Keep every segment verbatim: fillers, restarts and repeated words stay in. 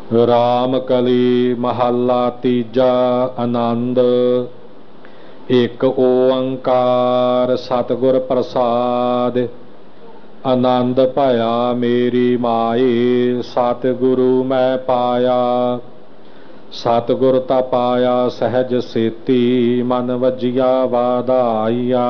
ਰਾਮ ਕਲੀ ਮਹੱਲਾ ਤੀਜਾ। ਆਨੰਦ। ਇੱਕ ਓੰਕਾਰ ਸਤਿਗੁਰ ਪ੍ਰਸਾਦਿ। ਆਨੰਦ ਭਇਆ ਮੇਰੀ ਮਾਏ, ਸਤਿਗੁਰੂ ਮੈਂ ਪਾਇਆ। ਸਤਿਗੁਰ ਤਾ ਪਾਇਆ ਸਹਿਜ ਸੇਤੀ, ਮਨ ਵਜਿਆ ਵਾਧਾਈਆ।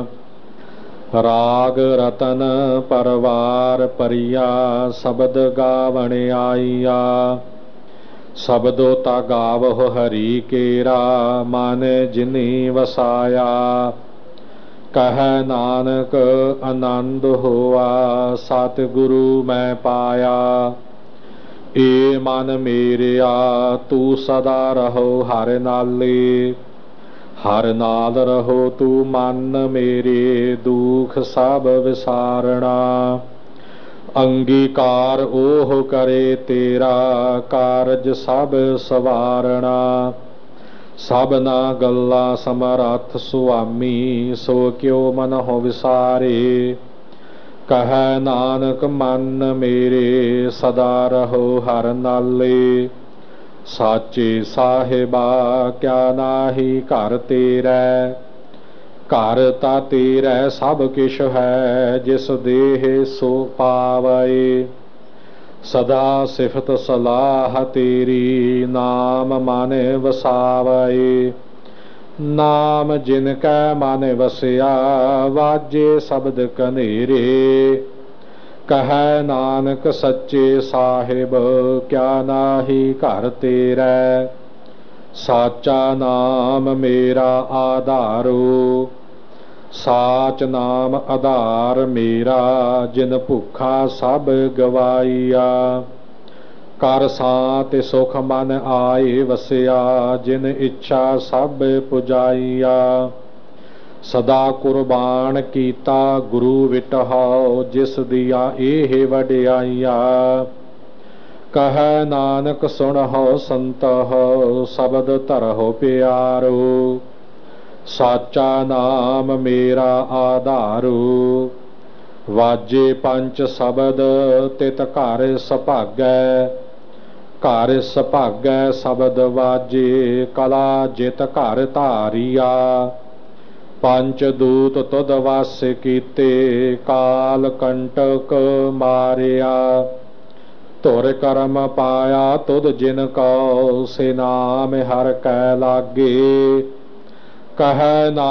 ਰਾਗ ਰਤਨ ਪਰਵਾਰ ਪਰਿਆ, ਸ਼ਬਦ ਗਾਵਣ ਆਈਆ। ਸ਼ਬਦੋ ਤਾ ਗਾਵਹੁ ਹਰੀ ਕੇਰਾ, ਮਨ ਜਿਨੀ ਵਸਾਇਆ। ਕਹਿ ਨਾਨਕ ਆਨੰਦ ਹੋਆ, ਸਤਿਗੁਰੂ ਮੈਂ ਪਾਇਆ। ਏ ਮਨ ਮੇਰਿਆ ਤੂੰ ਸਦਾ ਰਹੋ ਹਰਿ ਨਾਲੇ, ਹਰਿ ਨਾਲ ਰਹੋ ਤੂੰ ਮਨ ਮੇਰੇ, ਦੁਖ ਸਭ ਵਿਸਾਰਣਾ। ਅੰਗੀਕਾਰ ਉਹ ਕਰੇ ਤੇਰਾ, ਕਾਰਜ ਸਭ ਸਵਾਰਣਾ। ਸਭਨਾ ਗੱਲਾਂ ਸਮਰੱਥ ਸੁਆਮੀ, ਸੋ ਕਿਉ ਮਨਹੁ ਵਿਸਾਰੇ। ਕਹਿ ਨਾਨਕ ਮਨ ਮੇਰੇ ਸਦਾ ਰਹੋ ਹਰਿ ਨਾਲੇ। ਸਾਚੇ ਸਾਹਿਬਾ ਕਿਆ ਨਾਹੀ ਘਰ ਤੇਰੈ, ਘਰ ਤਾ ਤੇਰੈ ਸਭ ਕਿਛ ਹੈ, ਜਿਸ ਦੇਹ ਸੋ ਪਾਵੈ। ਸਦਾ ਸਿਫਤ ਸਲਾਹ ਤੇਰੀ, ਨਾਮ ਮਨ ਵਸਾਵੈ। ਨਾਮ ਜਿਨ ਕੈ ਮਨ ਵਸਿਆ, ਵਾਜੇ ਸ਼ਬਦ ਕਨੇਰੇ। ਕਹਿ ਨਾਨਕ ਸੱਚੇ ਸਾਹਿਬ ਕਿਆ ਨਾਹੀ ਘਰ ਤੇਰੈ। ਸਾਚਾ ਨਾਮ ਮੇਰਾ ਆਧਾਰੋ, ਸਾਚ ਨਾਮ ਆਧਾਰ ਮੇਰਾ। ਜਿਨ ਭੁੱਖਾ ਸਭ ਗਵਾਈਆ, ਕਰ ਸਾਂਤਿ ਸੁਖ ਮਨ ਆਏ ਵਸਿਆ। ਜਿਨ ਇੱਛਾ ਸਭ ਪੁਜਾਈਆ, ਸਦਾ ਕੁਰਬਾਨ ਕੀਤਾ ਗੁਰੂ ਵਿਟਹੁ। ਜਿਸ ਦੀਆਂ ਇਹ ਵਡਿਆਈਆ, ਕਹਿ ਨਾਨਕ ਸੁਣਹੁ ਸੰਤਹੁ, ਸ਼ਬਦ ਧਰਹੁ ਪਿਆਰੋ। ਸਾਚਾ ਨਾਮ ਮੇਰਾ ਆਧਾਰੋ, ਵਾਜੇ ਪੰਚ ਸ਼ਬਦ ਤਿਤ ਘਰ ਸੁਭਾਗੈ। ਘਰ ਸੁਭਾਗੈ ਸ਼ਬਦ ਵਾਜੇ, ਕਲਾ ਜਿਤ ਘਰ ਧਾਰੀਆ। ਪੰਚ ਦੂਤ ਤੁਧ ਵਸ ਕੀਤੇ, ਕਾਲ ਕੰਟਕ ਮਾਰਿਆ। ਧੁਰ ਕਰਮ ਪਾਇਆ ਤੁਧ ਜਿਨ ਕਉ, ਸੇ ਨਾਮ ਹਰਿ ਕੈ ਲਾਗੇ। ਕਹਿ ਨਾ